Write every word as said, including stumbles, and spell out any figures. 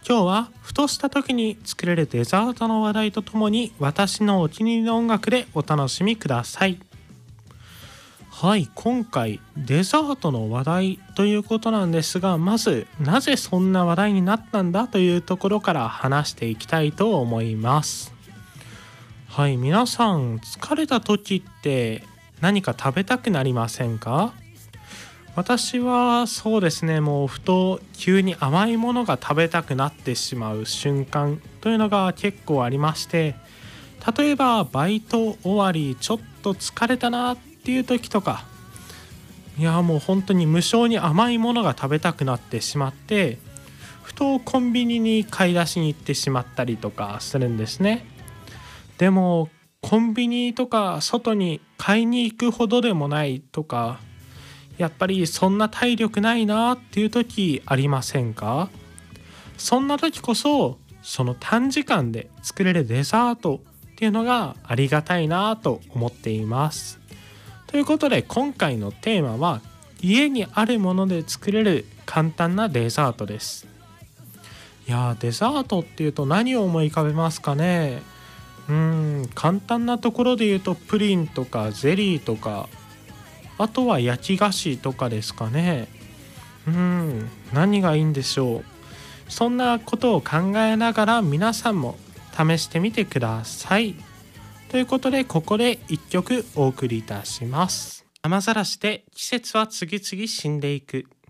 今日はふとした時に作れるデザートの話題とともに私のお気に入りの音楽でお楽しみください。はい、今回デザートの話題ということなんですが、まずなぜそんな話題になったんだというところから話していきたいと思います。はい、皆さん疲れた時って何か食べたくなりませんか？私はそうですね、もうふと急に甘いものが食べたくなってしまう瞬間というのが結構ありまして、例えばバイト終わりちょっと疲れたなっていう時とか、いやもう本当に無性に甘いものが食べたくなってしまって、ふとコンビニに買い出しに行ってしまったりとかするんですね。でもコンビニとか外に買いに行くほどでもないとか、やっぱりそんな体力ないなっていう時ありませんか？そんな時こそその短時間で作れるデザートっていうのがありがたいなと思っています。ということで今回のテーマは家にあるもので作れる簡単なデザートです。いやー、デザートっていうと何を思い浮かべますかね？うーん簡単なところで言うとプリンとかゼリーとか、あとは焼き菓子とかですかね。うーん何がいいんでしょう。そんなことを考えながら皆さんも試してみてください。ということでここでいっきょくお送りいたします。雨ざらしで季節は次々死んでいく。